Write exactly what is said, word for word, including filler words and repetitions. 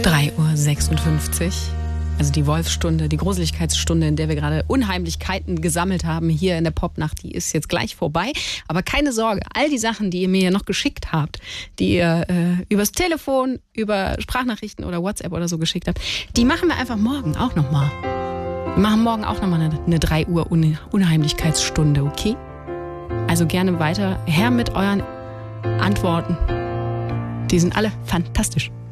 drei Uhr sechsundfünfzig. Also die Wolfsstunde, die Gruseligkeitsstunde, in der wir gerade Unheimlichkeiten gesammelt haben hier in der Popnacht, die ist jetzt gleich vorbei. Aber keine Sorge, all die Sachen, die ihr mir noch geschickt habt, die ihr äh, übers Telefon, über Sprachnachrichten oder WhatsApp oder so geschickt habt, die machen wir einfach morgen auch nochmal. Wir machen morgen auch nochmal eine, eine drei Uhr Unheimlichkeitsstunde, okay? Also gerne weiter her mit euren Antworten. Die sind alle fantastisch.